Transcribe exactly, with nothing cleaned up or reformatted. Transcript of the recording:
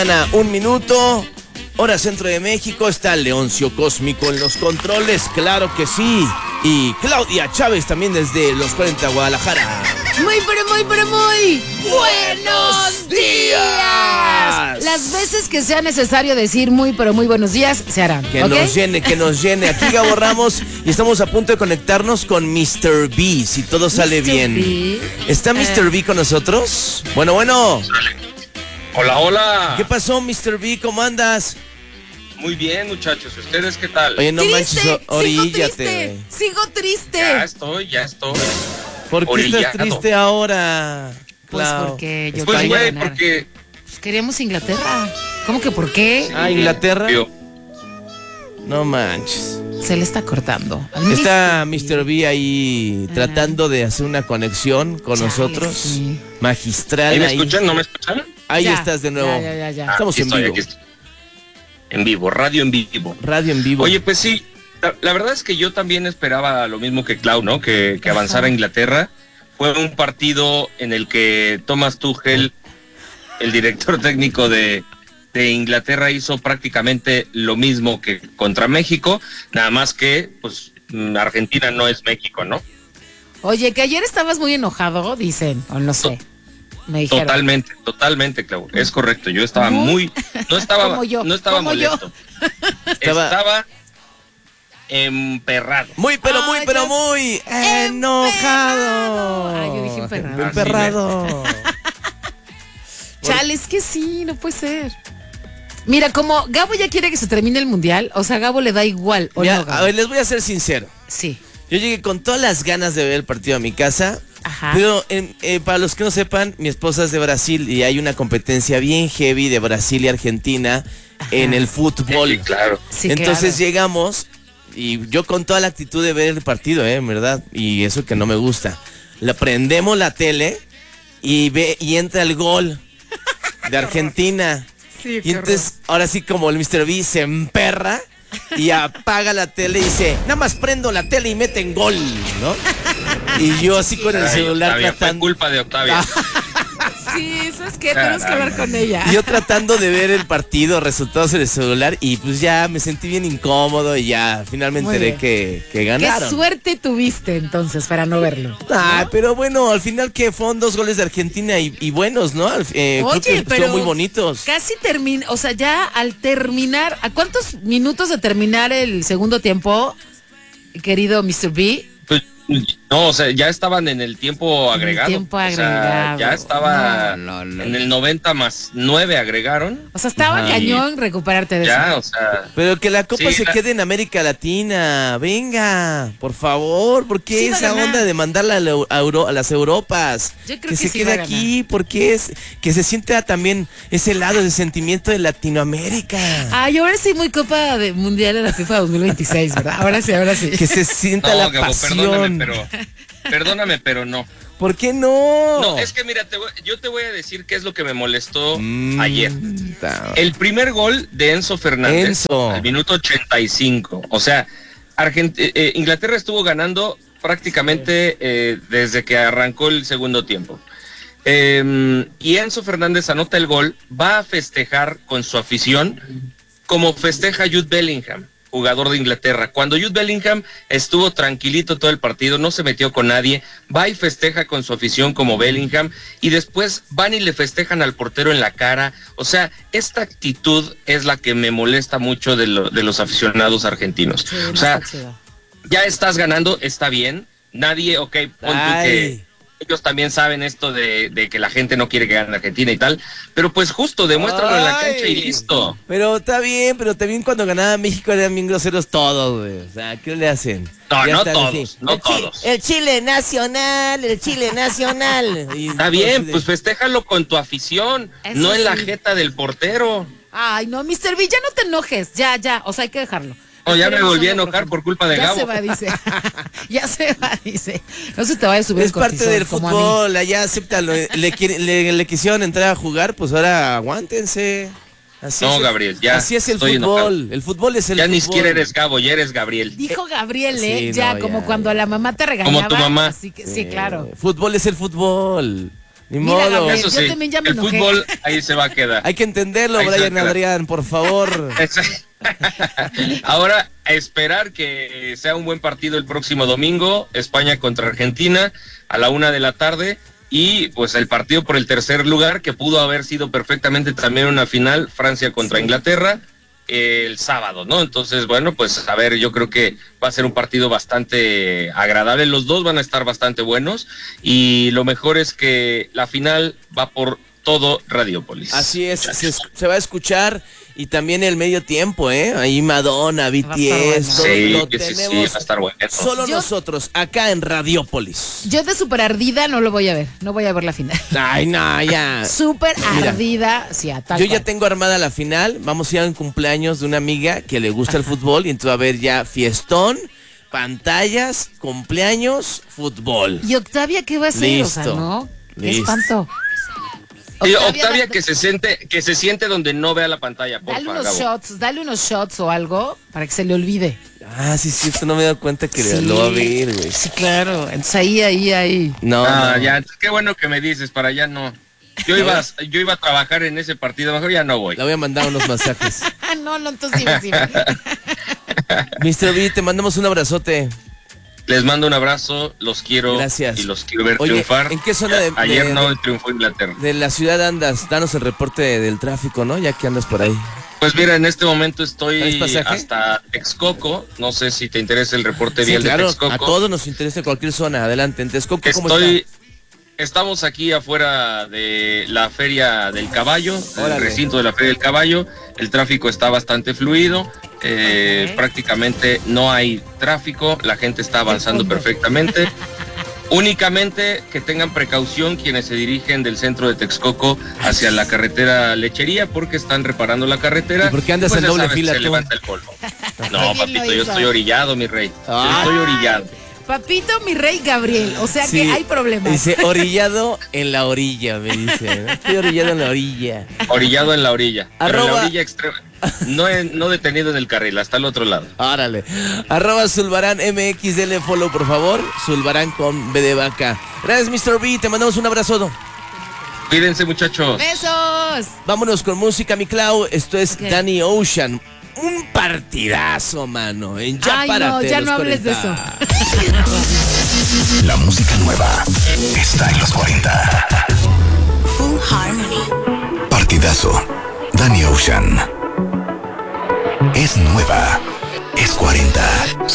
Un minuto, hora centro de México, está Leoncio Cósmico en los controles, claro que sí. Y Claudia Chávez también desde los cuarenta Guadalajara. Muy, pero muy, pero muy buenos días. Las veces que sea necesario decir muy, pero muy buenos días, se harán. Que ¿okay? nos llene, que nos llene. Aquí Gabo Ramos y estamos a punto de conectarnos con mister B, si todo sale mister bien. B. ¿Está mister B con nosotros? Bueno, bueno. Hola, hola. ¿Qué pasó, mister B? ¿Cómo andas? Muy bien, muchachos. ¿Ustedes qué tal? Oye, no Triste, manches, oríllate. sigo triste, sigo triste. Ya estoy, ya estoy. ¿Por qué Orillado. estás triste ahora? Pues Clau? porque yo Pues, quería güey, ganar. porque... Pues queríamos Inglaterra. ¿Cómo que por qué? Ah, ¿Inglaterra? Yo- No manches. Se le está cortando. Al Está mister mister B ahí Ajá. tratando de hacer una conexión con Chale, nosotros. sí. Magistral. ¿Ahí me ahí. escuchan? ¿No me escuchan? Ahí Ya, estás de nuevo. ya, ya, ya, ya. Ah, Estamos aquí en estoy, vivo. aquí estoy. En vivo, radio en vivo. Radio en vivo. Oye, pues sí, la, la verdad es que yo también esperaba lo mismo que Clau, ¿no? Que, que avanzara Ajá. Inglaterra. Fue un partido en el que Thomas Tuchel, el director técnico de, de Inglaterra, hizo prácticamente lo mismo que contra México, nada más que, pues, mm, Argentina no es México, ¿no? Oye, que ayer estabas muy enojado, dicen, o no sé. Me dijeron. Totalmente, totalmente, Clau. Es correcto. Yo estaba Muy- muy, no estaba, Como yo, no estaba como yo. molesto. Estaba- Estaba emperrado. Muy, pero Ah, muy, pero ya. muy enojado. Ah, yo dije emperrado. Emperrado. Chale, es que sí, no puede ser. Mira, como Gabo ya quiere que se termine el mundial, o sea, Gabo le da igual, ¿o Ya, no, Gabo? a ver, les voy a ser sincero. Sí. Yo llegué con todas las ganas de ver el partido a mi casa. Ajá. Pero en- eh, para los que no sepan, mi esposa es de Brasil y hay una competencia bien heavy de Brasil y Argentina Ajá. en el fútbol. Sí, claro. Sí, Entonces claro. llegamos y yo con toda la actitud de ver el partido, eh, en verdad, y eso que no me gusta. Le prendemos la tele y ve y entra el gol de Argentina. Sí, Y entonces, ahora sí, como el mister B se emperra y apaga la tele y dice, nada más prendo la tele y meten gol, ¿no? Y yo así con el Ay, celular Octavia, fue tratando... culpa de Octavia. Sí, ¿sabes qué? Tenemos que hablar con ella. Yo tratando de ver el partido, resultados en el celular, y pues ya me sentí bien incómodo y ya finalmente Muy enteré bien. que, que Qué ganaron. suerte tuviste entonces para no verlo. Ah, pero bueno, al final que fueron dos goles de Argentina y, y buenos, ¿no? Al- eh, Oye, creo que pero son muy bonitos. Casi termina, o sea, ya al terminar, ¿a cuántos minutos de terminar el segundo tiempo, querido mister B? Pues, no, o sea, ya estaban en el tiempo agregado. tiempo O sea, agregado. ya estaba No, no, no. en el noventa más nueve agregaron. O sea, estaba Ajá. cañón recuperarte de Ya, eso. o sea, Pero que la copa Sí, se la- quede en América Latina. Venga, por favor. ¿Por qué Sí va a esa ganar. onda de mandarla a, la Eu- a Euro- a las Europas? Yo creo que se sí quede va a aquí. Porque es que se sienta también ese lado de sentimiento de Latinoamérica. Ay, ahora sí muy Copa de Mundial de la FIFA dos mil veintiséis, ¿verdad? Ahora sí, ahora sí. Que se sienta no, la Gabo, pasión. perdóname, pero perdóname, pero no. ¿Por qué no? No, es que mira, te voy- yo te voy a decir qué es lo que me molestó Mm, ayer. ta- El primer gol de Enzo Fernández Enzo. al minuto ochenta y cinco. O sea, Argent- eh, eh, Inglaterra estuvo ganando prácticamente eh, desde que arrancó el segundo tiempo. Eh, y Enzo Fernández anota el gol, va a festejar con su afición como festeja Jude Bellingham, jugador de Inglaterra. Cuando Jude Bellingham estuvo tranquilito todo el partido, no se metió con nadie, va y festeja con su afición como Bellingham, y después van y le festejan al portero en la cara. O sea, esta actitud es la que me molesta mucho de, lo- de los aficionados argentinos. Sí, no O sea, está chido. ya estás ganando, está bien. Nadie, ok, pon tú Ay. que ellos también saben esto de, de que la gente no quiere que gane Argentina y tal, pero pues justo, demuéstralo en la Ay. cancha y listo. Pero está bien, pero también cuando ganaba México eran bien groseros todos, güey. O sea, ¿qué le hacen? No, Ya no están todos, así, no el chi- todos. El Chile nacional, el Chile nacional. Y Está todos bien, así de- pues festéjalo con tu afición, Eso no en la sí. jeta del portero. Ay, no, mister B, ya no te enojes, ya, ya, o sea, hay que dejarlo. No, ya me Esperemos volví a algo enojar profundo. por culpa de ya Gabo. se va, dice. Ya se va, dice. No se te vaya a subir Es el parte cortisol, del como a mí. fútbol, allá acéptalo. Le, quiere- le, le quisieron entrar a jugar, pues ahora aguántense. Así No, es el- Gabriel, ya Así es el estoy fútbol. El fútbol es el Ya fútbol. ni siquiera eres Gabo, ya eres Gabriel. Dijo Gabriel, ¿eh? Sí, ya, no, como ya, cuando ya. a la mamá te regañaba. Como tu mamá. Así que, sí, claro. Fútbol es el fútbol. Ni Mira, modo. Gabriel, Eso yo sí, también ya me el enojé. fútbol ahí se va a quedar. Hay que entenderlo, Ahí se Brian queda. Adrián, por favor. Ahora, a esperar que sea un buen partido el próximo domingo, España contra Argentina, a la una de la tarde, y pues el partido por el tercer lugar, que pudo haber sido perfectamente también una final, Francia contra Sí. Inglaterra, el sábado, ¿no? Entonces, bueno, pues a ver, yo creo que va a ser un partido bastante agradable, los dos van a estar bastante buenos, y lo mejor es que la final va por todo Radiopolis. Así es, se, se va a escuchar y también el medio tiempo, ¿eh? Ahí Madonna, B Va a T estar S, bueno. todo Sí, lo que sí, sí, tenemos va a estar bueno. solo Yo- nosotros, acá en Radiopolis. Yo de super ardida no lo voy a ver. No voy a ver la final. Ay, no, ya. Súper Mira, ardida, sí, a tal Yo ya cual. tengo armada la final, vamos a ir a un cumpleaños de una amiga que le gusta el fútbol y entonces va a haber ya fiestón, pantallas, cumpleaños, fútbol. ¿Y Octavia qué va a hacer? O sea, Listo. ¿no? Qué Listo. espanto. Sí, Octavia da- que se siente, que se siente donde no vea la pantalla, por Dale favor. unos shots, dale unos shots o algo para que se le olvide. Ah, sí, sí, esto no me he dado cuenta que Sí. lo va a ver, güey. Sí, claro. Entonces ahí, ahí, ahí. No, Ah, no. ya, qué bueno que me dices, para allá no. Yo iba, a- yo iba a trabajar en ese partido, mejor ya no voy. Le voy a mandar unos masajes. Ah, no, no, entonces dime, dime. mister B, te mandamos un abrazote. Les mando un abrazo, los quiero Gracias. y los quiero ver Oye, triunfar. ¿en qué zona de- Ayer de- no de- triunfó Inglaterra. De la ciudad andas, danos el reporte del tráfico, ¿no? Ya que andas por ahí. Pues mira, en este momento ¿Traes estoy pasaje? hasta Texcoco. No sé si te interesa el reporte Sí, vial claro, de Texcoco. a todos nos interesa cualquier zona. Adelante, en Texcoco, ¿cómo Estoy, está? estamos aquí afuera de la Feria del Caballo, Órale. el recinto de la Feria del Caballo. El tráfico está bastante fluido, eh, Ok. prácticamente no hay tráfico, la gente está avanzando fondo. perfectamente. Únicamente que tengan precaución quienes se dirigen del centro de Texcoco hacia la carretera Lechería, porque están reparando la carretera. ¿Y por qué andas Pues en ya doble sabes, fila se tú? levanta el polvo. Qué No, bien lo papito, yo hizo. estoy orillado, mi rey. Yo Ah. estoy orillado. Papito, mi rey Gabriel. O sea Sí, que hay problemas. Dice, orillado en la orilla, me dice. ¿no? Estoy orillado en la orilla. Orillado en la orilla. Pero en Arroba- la orilla extrema. No, en- no detenido en el carril, hasta el otro lado. Órale. Arroba Zulbarán M X, dele follow, por favor. Zulbarán con B de vaca. Gracias, mister B, te mandamos un abrazo. Cuídense, muchachos. ¡Besos! Vámonos con música, mi Clau. Esto es Ok. Danny Ocean. Un partidazo, mano. En Ya Ay, Párate, no, ya los no hables de cuarenta. La música nueva está en los cuarenta. Full Harmony. Partidazo. Danny Ocean. Es nueva. Es cuarenta.